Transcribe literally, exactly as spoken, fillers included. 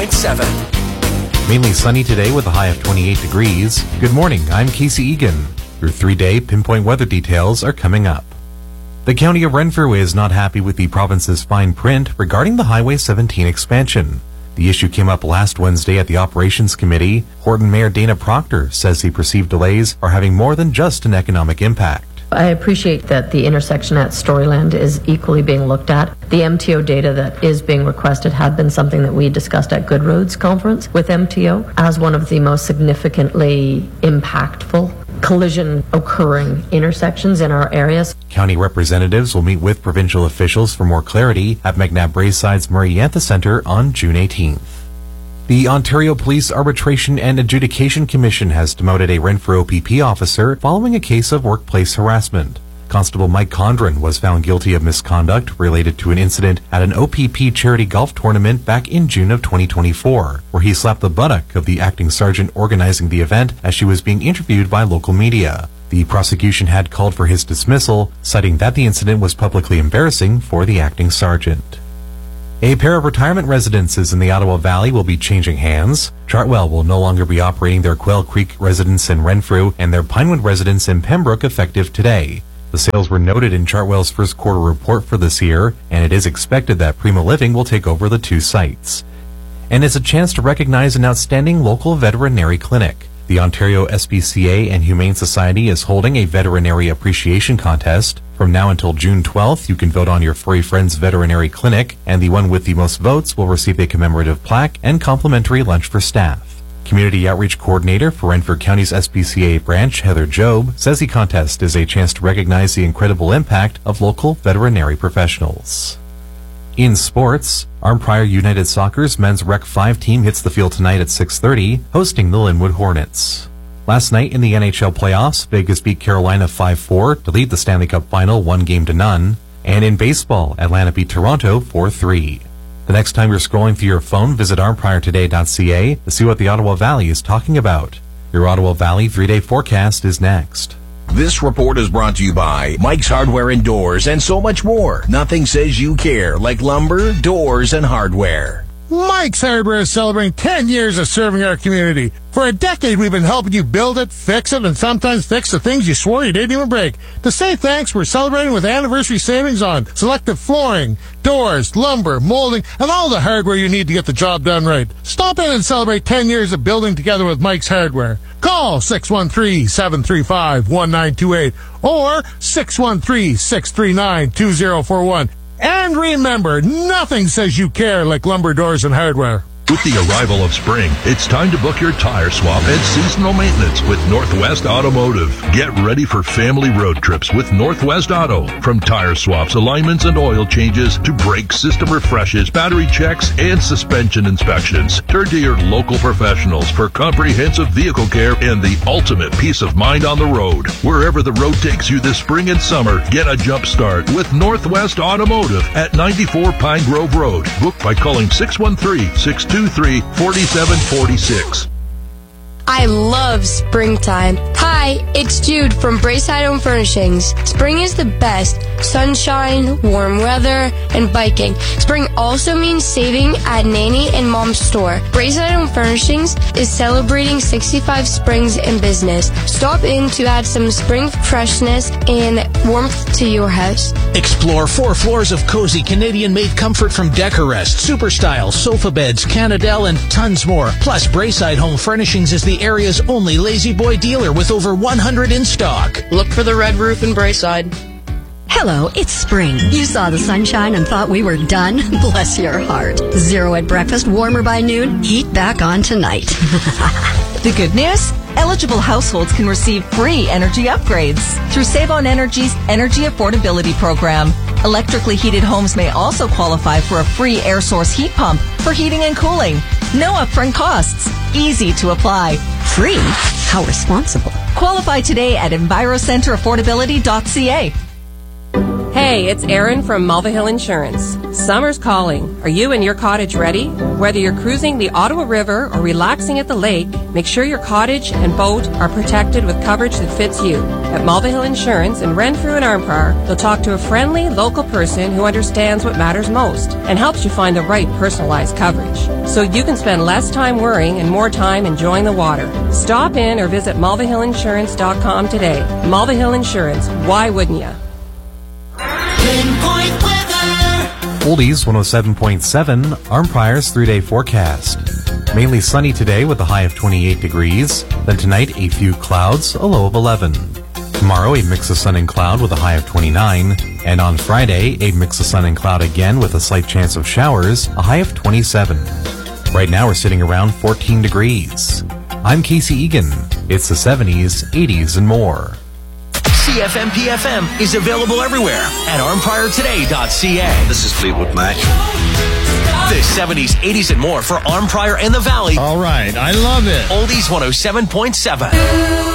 point seven. Mainly sunny today with a high of twenty-eight degrees. Good morning, I'm Casey Egan. Your three-day pinpoint weather details are coming up. The County of Renfrew is not happy with the province's fine print regarding the Highway seventeen expansion. The issue came up last Wednesday at the Operations Committee. Horton Mayor Dana Proctor says the perceived delays are having more than just an economic impact. I appreciate that the intersection at Storyland is equally being looked at. The M T O data that is being requested had been something that we discussed at Good Roads Conference with M T O as one of the most significantly impactful collision occurring intersections in our areas. County representatives will meet with provincial officials for more clarity at McNabb Brayside's Murray Yantha Centre on June eighteenth. The Ontario Police Arbitration and Adjudication Commission has demoted a Renfrew O P P officer following a case of workplace harassment. Constable Mike Condren was found guilty of misconduct related to an incident at an O P P charity golf tournament back in June of twenty twenty-four, where he slapped the buttock of the acting sergeant organizing the event as she was being interviewed by local media. The prosecution had called for his dismissal, citing that the incident was publicly embarrassing for the acting sergeant. A pair of retirement residences in the Ottawa Valley will be changing hands. Chartwell will no longer be operating their Quail Creek residence in Renfrew and their Pinewood residence in Pembroke effective today. The sales were noted in Chartwell's first quarter report for this year, and it is expected that Prima Living will take over the two sites. And it's a chance to recognize an outstanding local veterinary clinic. The Ontario S P C A and Humane Society is holding a veterinary appreciation contest. From now until June twelfth, you can vote on your Furry Friends veterinary clinic, and the one with the most votes will receive a commemorative plaque and complimentary lunch for staff. Community Outreach Coordinator for Renfrew County's S P C A branch, Heather Job, says the contest is a chance to recognize the incredible impact of local veterinary professionals. In sports, Arnprior United Soccer's men's Rec five team hits the field tonight at six thirty, hosting the Linwood Hornets. Last night in the N H L playoffs, Vegas beat Carolina five four to lead the Stanley Cup final one game to none. And in baseball, Atlanta beat Toronto four three. The next time you're scrolling through your phone, visit arnprior today dot c a to see what the Ottawa Valley is talking about. Your Ottawa Valley three-day forecast is next. This report is brought to you by Mike's Hardware and Doors and so much more. Nothing says you care like lumber, doors, and hardware. Mike's Hardware is celebrating ten years of serving our community. For a decade, we've been helping you build it, fix it, and sometimes fix the things you swore you didn't even break. To say thanks, we're celebrating with anniversary savings on selective flooring, doors, lumber, molding, and all the hardware you need to get the job done right. Stop in and celebrate ten years of building together with Mike's Hardware. Call six one three, seven three five, one nine two eight or six one three, six three nine, two zero four one. And remember, nothing says you care like lumber, doors, and hardware. With the arrival of spring, it's time to book your tire swap and seasonal maintenance with Northwest Automotive. Get ready for family road trips with Northwest Auto. From tire swaps, alignments, and oil changes to brake system refreshes, battery checks, and suspension inspections. Turn to your local professionals for comprehensive vehicle care and the ultimate peace of mind on the road. Wherever the road takes you this spring and summer, get a jump start with Northwest Automotive at ninety-four Pine Grove Road. Book by calling six one three, six two three, four seven four six. I love springtime. Hi, it's Jude from Brayside Home Furnishings. Spring is the best. Sunshine, warm weather, and biking. Spring also means saving at Nanny and Mom's store. Brayside Home Furnishings is celebrating sixty-five springs in business. Stop in to add some spring freshness and warmth to your house. Explore four floors of cozy Canadian-made comfort from Decorest, Super Style, sofa beds, Canadel, and tons more. Plus, Brayside Home Furnishings is the area's only Lazy Boy dealer with over one hundred in stock. Look for the red roof in Brayside. Hello, it's spring. You saw the sunshine and thought we were done? Bless your heart. Zero at breakfast, warmer by noon, heat back on tonight. The good news? Eligible households can receive free energy upgrades through Save On Energy's Energy Affordability Program. Electrically heated homes may also qualify for a free air source heat pump for heating and cooling. No upfront costs. Easy to apply. Free? How responsible. Qualify today at envirocenter affordability dot c a. Hey, Hey, it's Erin from Mulvihill Insurance. Summer's calling. Are you and your cottage ready? Whether you're cruising the Ottawa River or relaxing at the lake, make sure your cottage and boat are protected with coverage that fits you. At Mulvihill Insurance in Renfrew and Armprior, you'll talk to a friendly local person who understands what matters most and helps you find the right personalized coverage, so you can spend less time worrying and more time enjoying the water. Stop in or visit mulvihill insurance dot com today. Mulvihill Insurance. Why wouldn't you? Pinpoint weather. Oldies one oh seven point seven, Armprior's three-day forecast. Mainly sunny today with a high of twenty-eight degrees. Then tonight, a few clouds, a low of eleven. Tomorrow, a mix of sun and cloud with a high of twenty-nine. And on Friday, a mix of sun and cloud again with a slight chance of showers, a high of twenty-seven. Right now, we're sitting around fourteen degrees. I'm Casey Egan. It's the seventies, eighties, and more. C F M P F M is available everywhere at armprior today dot c a. This is Fleetwood Mac. The seventies, eighties, and more for Armprior and the Valley. All right, I love it. Oldies one oh seven point seven.